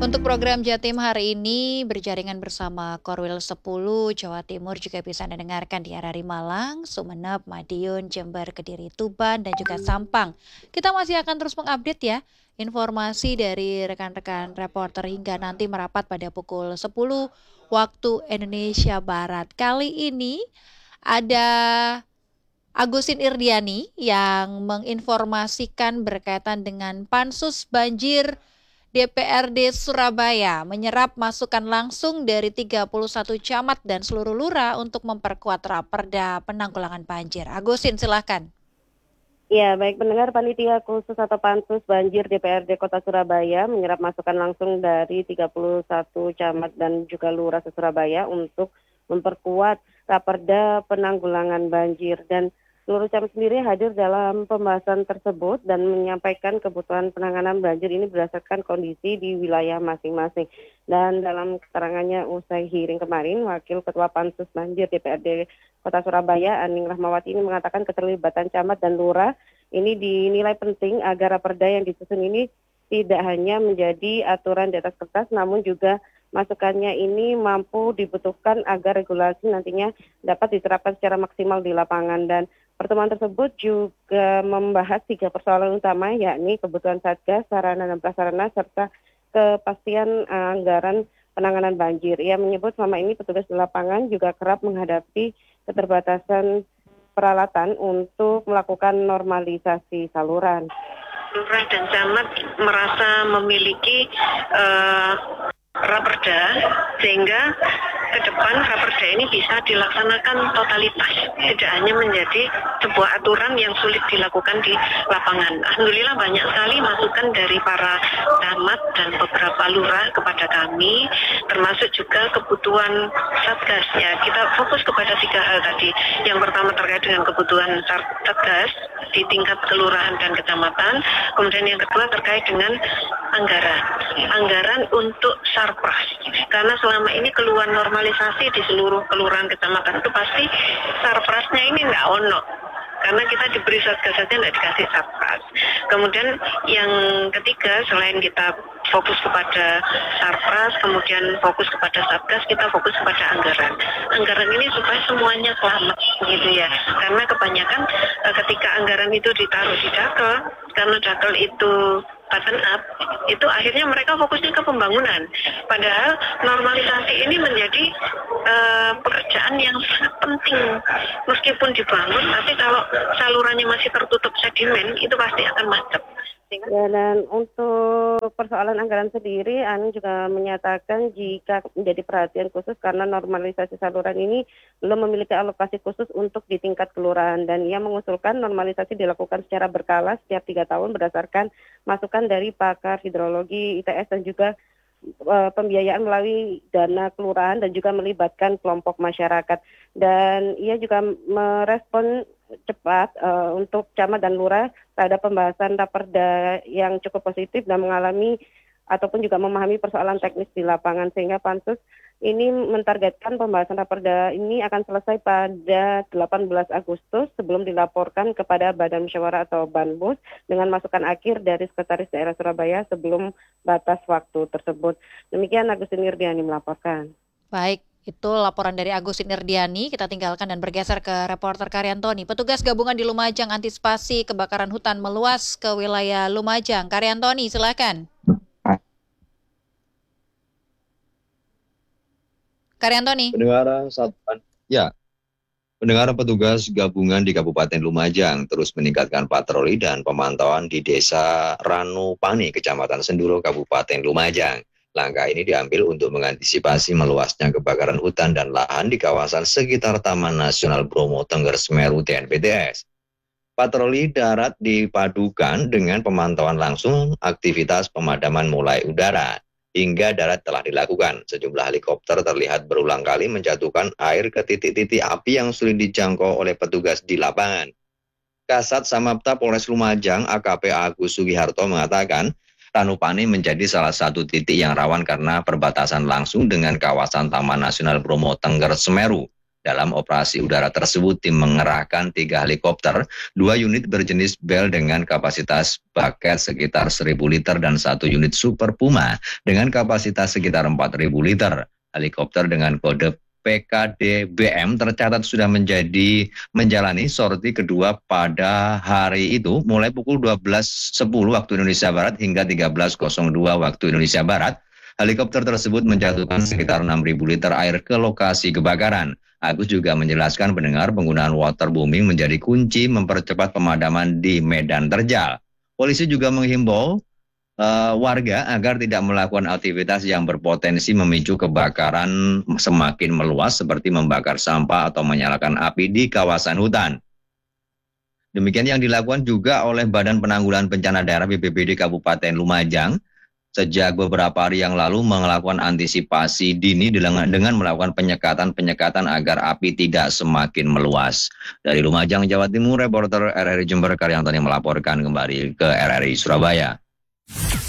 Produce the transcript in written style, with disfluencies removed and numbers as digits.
Untuk program Jatim hari ini berjaringan bersama Korwil 10 Jawa Timur juga bisa Anda dengarkan di RRI Malang, Sumeneb, Madiun, Jember, Kediri, Tuban, dan juga Sampang. Kita masih akan terus mengupdate ya informasi dari rekan-rekan reporter hingga nanti merapat pada pukul 10 waktu Indonesia Barat. Kali ini ada Agustin Irdiani yang menginformasikan berkaitan dengan pansus banjir DPRD Surabaya menyerap masukan langsung dari 31 camat dan seluruh lurah untuk memperkuat Raperda penanggulangan banjir. Agustin, silakan. Ya, baik pendengar, panitia khusus atau pansus banjir DPRD Kota Surabaya menyerap masukan langsung dari 31 camat dan juga lurah Surabaya untuk memperkuat Raperda penanggulangan banjir, dan seluruh camat sendiri hadir dalam pembahasan tersebut dan menyampaikan kebutuhan penanganan banjir ini berdasarkan kondisi di wilayah masing-masing. Dan dalam keterangannya usai hearing kemarin, Wakil Ketua Pansus Banjir DPRD Kota Surabaya, Aning Rahmawati, ini mengatakan keterlibatan camat dan lurah ini dinilai penting agar Raperda yang disusun ini tidak hanya menjadi aturan di atas kertas, namun juga masukannya ini mampu dibutuhkan agar regulasi nantinya dapat diterapkan secara maksimal di lapangan. Dan pertemuan tersebut juga membahas 3 persoalan utama, yakni kebutuhan satgas, sarana dan prasarana, serta kepastian anggaran penanganan banjir. Ia menyebut selama ini petugas di lapangan juga kerap menghadapi keterbatasan peralatan untuk melakukan normalisasi saluran. Lurah dan camat merasa memiliki Raperda, sehingga ke depan Raperda ini bisa dilaksanakan totalitas, tidak hanya menjadi sebuah aturan yang sulit dilakukan di lapangan. Alhamdulillah banyak sekali masukan dari para camat dan beberapa lurah kepada kami, termasuk juga kebutuhan satgas. Ya, kita fokus kepada 3 hal tadi. Yang pertama terkait dengan kebutuhan satgas di tingkat kelurahan dan kecamatan, kemudian yang kedua terkait dengan anggaran untuk sarpras, karena selama ini keluhan normalisasi di seluruh kelurahan kecamatan itu pasti sarprasnya ini nggak ono, karena kita diberi satgas saja nggak dikasih sarpras. Kemudian yang ketiga, selain kita fokus kepada sarpras, kemudian fokus kepada satgas, kita fokus kepada anggaran ini supaya semuanya selamat gitu ya, karena kebanyakan ketika anggaran itu ditaruh di dakel, karena dakel itu button up, itu akhirnya mereka fokusnya ke pembangunan. Padahal normalisasi ini menjadi pekerjaan yang sangat penting. Meskipun dibangun, tapi kalau salurannya masih tertutup sedimen, itu pasti akan macet. Ya, dan untuk persoalan anggaran sendiri, Aning juga menyatakan jika menjadi perhatian khusus karena normalisasi saluran ini belum memiliki alokasi khusus untuk di tingkat kelurahan, dan ia mengusulkan normalisasi dilakukan secara berkala setiap 3 tahun berdasarkan masukan dari pakar hidrologi ITS dan juga pembiayaan melalui dana kelurahan dan juga melibatkan kelompok masyarakat. Dan ia juga merespon cepat untuk camat dan lurah terhadap pembahasan Raperda yang cukup positif dan mengalami ataupun juga memahami persoalan teknis di lapangan, sehingga pansus ini mentargetkan pembahasan Raperda ini akan selesai pada 18 Agustus sebelum dilaporkan kepada Badan Musyawarah atau Banbus dengan masukan akhir dari Sekretaris Daerah Surabaya sebelum batas waktu tersebut. Demikian Agustin Irdiani melaporkan. Baik, itu laporan dari Agustin Irdiani. Kita tinggalkan dan bergeser ke reporter Karyantoni. Petugas gabungan di Lumajang antisipasi kebakaran hutan meluas ke wilayah Lumajang. Karyantoni, silakan. Karyantoni. Pendengar, petugas gabungan di Kabupaten Lumajang terus meningkatkan patroli dan pemantauan di Desa Ranupani, Kecamatan Senduro, Kabupaten Lumajang. Langkah ini diambil untuk mengantisipasi meluasnya kebakaran hutan dan lahan di kawasan sekitar Taman Nasional Bromo Tengger Semeru TNPTS. Patroli darat dipadukan dengan pemantauan langsung aktivitas pemadaman mulai udara. Hingga darat telah dilakukan. Sejumlah helikopter terlihat berulang kali menjatuhkan air ke titik-titik api yang sulit dijangkau oleh petugas di lapangan. Kasat Samapta Polres Lumajang AKP Agus Sugiharto mengatakan, Ranupani menjadi salah satu titik yang rawan karena perbatasan langsung dengan kawasan Taman Nasional Bromo Tengger Semeru. Dalam operasi udara tersebut, tim mengerahkan 3 helikopter, 2 unit berjenis Bell dengan kapasitas paket sekitar 1.000 liter dan 1 unit Super Puma dengan kapasitas sekitar 4.000 liter. Helikopter dengan kode PKD-BM tercatat sudah menjalani sorti kedua pada hari itu mulai pukul 12.10 waktu Indonesia Barat hingga 13.02 waktu Indonesia Barat. Helikopter tersebut menjatuhkan sekitar 6.000 liter air ke lokasi kebakaran. Agus juga menjelaskan pendengar penggunaan waterbombing menjadi kunci mempercepat pemadaman di medan terjal. Polisi juga menghimbau warga agar tidak melakukan aktivitas yang berpotensi memicu kebakaran semakin meluas seperti membakar sampah atau menyalakan api di kawasan hutan. Demikian yang dilakukan juga oleh Badan Penanggulangan Bencana Daerah BPBD Kabupaten Lumajang sejak beberapa hari yang lalu melakukan antisipasi dini dengan melakukan penyekatan agar api tidak semakin meluas. Dari Lumajang, Jawa Timur, reporter RRI Jember Karyantoni melaporkan kembali ke RRI Surabaya.